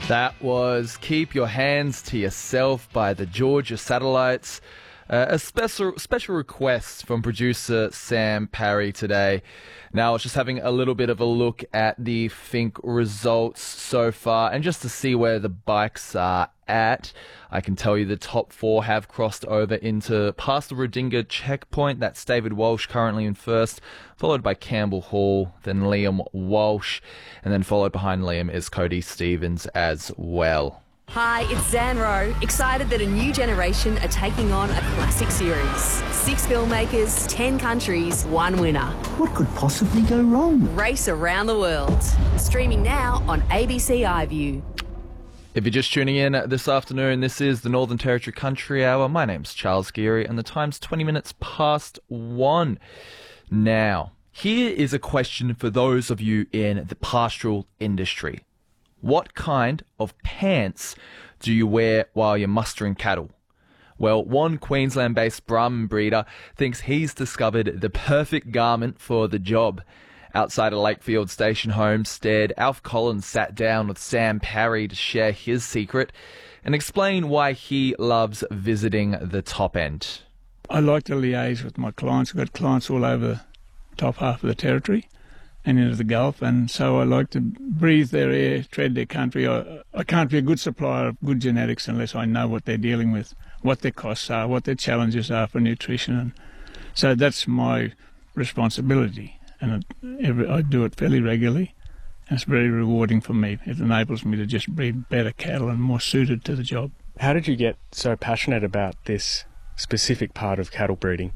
That was Keep Your Hands to Yourself by the Georgia Satellites. A special request from producer Sam Parry today. Now, I was just having a little bit of a look at the Finke results so far, and just to see where the bikes are at, I can tell you the top four have crossed over into past the Rodinga checkpoint. That's David Walsh currently in first, followed by Campbell Hall, then Liam Walsh, and then followed behind Liam is Cody Stevens as well. Hi, it's Zan Rowe, excited that a new generation are taking on a classic series. 6 filmmakers, 10 countries, 1 winner. What could possibly go wrong? Race around the world. Streaming now on ABC iView. If you're just tuning in this afternoon, this is the Northern Territory Country Hour. My name's Charles Geary, and the time's 20 minutes past 1. Now, here is a question for those of you in the pastoral industry. What kind of pants do you wear while you're mustering cattle? Well, one Queensland-based Brahman breeder thinks he's discovered the perfect garment for the job. Outside a Lakefield Station homestead, Alf Collins sat down with Sam Parry to share his secret and explain why he loves visiting the top end. I like to liaise with my clients. I've got clients all over the top half of the territory and into the Gulf, and so I like to breathe their air, tread their country. I can't be a good supplier of good genetics unless I know what they're dealing with, what their costs are, what their challenges are for nutrition. And so that's my responsibility, and I do it fairly regularly, and it's very rewarding for me. It enables me to just breed better cattle and more suited to the job. How did you get so passionate about this specific part of cattle breeding?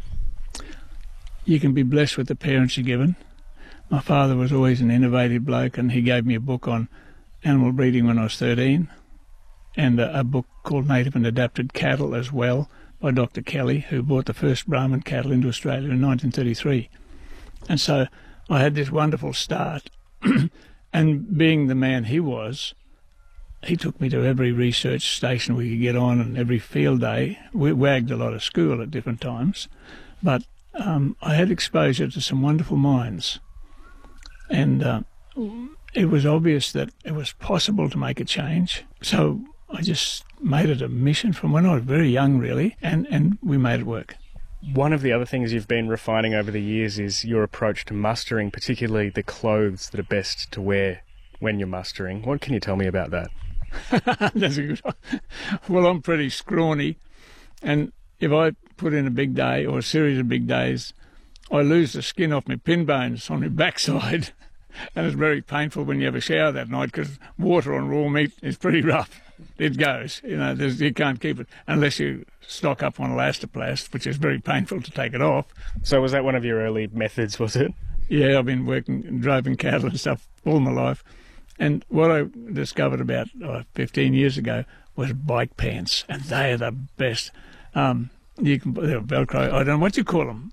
You can be blessed with the parents you're given. My father was always an innovative bloke, and he gave me a book on animal breeding when I was 13, and a book called Native and Adapted Cattle as well by Dr. Kelly, who brought the first Brahman cattle into Australia in 1933. And so I had this wonderful start, and being the man he was, he took me to every research station we could get on and every field day. We wagged a lot of school at different times, but I had exposure to some wonderful minds. And it was obvious that it was possible to make a change. So I just made it a mission from when I was very young, really, and we made it work. One of the other things you've been refining over the years is your approach to mustering, particularly the clothes that are best to wear when you're mustering. What can you tell me about that? That's a good one. Well, I'm pretty scrawny, and if I put in a big day or a series of big days, I lose the skin off my pin bones on my backside, and it's very painful when you have a shower that night because water on raw meat is pretty rough. It goes, you can't keep it unless you stock up on Elastoplast, which is very painful to take it off. So was that one of your early methods, was it? Yeah, I've been working and driving cattle and stuff all my life. And what I discovered about 15 years ago was bike pants, and they are the best. They're Velcro. I don't know what you call them.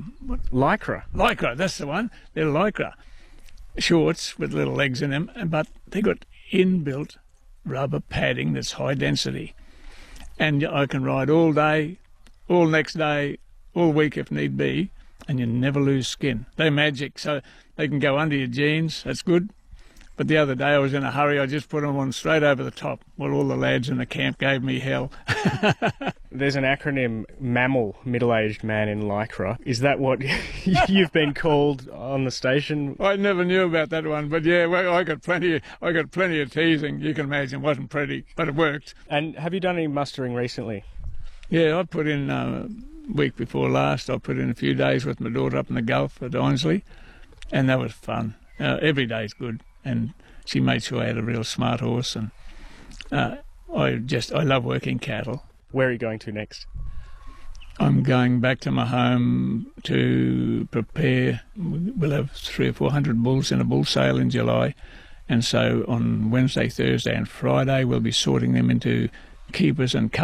Lycra. Lycra, that's the one. They're Lycra shorts with little legs in them, but they got inbuilt rubber padding that's high density, and I can ride all day, all next day, all week if need be, and you never lose skin. They're magic, so they can go under your jeans. That's good. But the other day I was in a hurry, I just put them on straight over the top. Well, all the lads in the camp gave me hell. There's an acronym, MAMIL, middle-aged man in Lycra. Is that what you've been called on the station? I never knew about that one, but yeah, well, I got plenty of teasing. You can imagine, it wasn't pretty, but it worked. And have you done any mustering recently? Yeah, I put in week before last. I put in a few days with my daughter up in the Gulf at Ainsley, and that was fun. Every day's good. And she made sure I had a real smart horse, and I love working cattle. Where are you going to next? I'm going back to my home to prepare. We'll have 300 or 400 bulls in a bull sale in July, and so on Wednesday, Thursday and Friday we'll be sorting them into keepers and